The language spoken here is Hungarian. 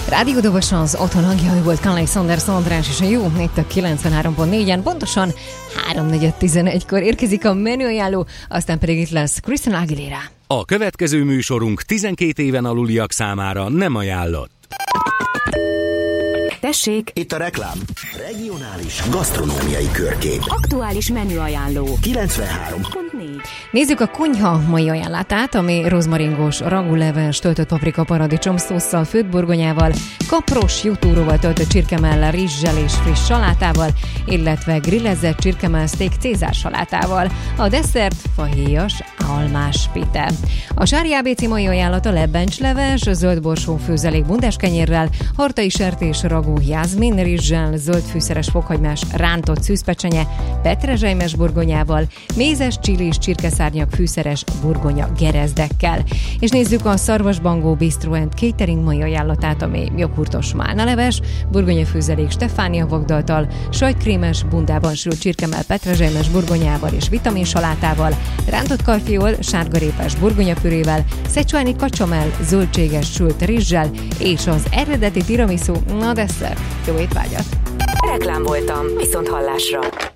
Rádiódobos az otthon hangja, volt Conley Sanders András és a jó, itt a 93.4-en, pontosan 3:11-kor érkezik a menüajánló, aztán pedig itt lesz Christina Aguilera. A következő műsorunk 12 éven aluliak számára nem ajánlott. Tessék! Itt a reklám. Regionális gasztronómiai körkép. Aktuális menüajánló. 93.4. Nézzük a konyha mai ajánlatát, ami rozmaringos, raguleves, töltött paprika paradicsom szósszal, főtt burgonyával, kapros jutúróval töltött csirkemell, rizssel és friss salátával, illetve grillezett csirkemell steak cézár salátával. A desszert fahéjas almás pite. A Sári ABC mai ajánlata lebbencsleves, zöld borsó főzelék bundáskenyérrel, hartai sertés ragú jászmin rizssel, zöld fűszeres fokhagymás rántott szűzpecsenye, petrezselymes burgonyával, mézes csilis csirkeszárnyak fűszeres burgonya gerezdekkel. És nézzük a Szarvasbangó Bistro & Catering mai ajánlatát, ami joghurtos málnaleves, burgonyafőzelék Stefánia vagdaltal, sajtkrémes bundában sült csirkemell petrezselymes burgonyával és vitaminsalátával, rántott karfiol sárgarépás burgonyapürével, szecsuáni kacsamell zöldséges sült rizssel és az eredeti tiramisu, na desszert. Jó étvágyat! Reklám voltam, viszont hallásra.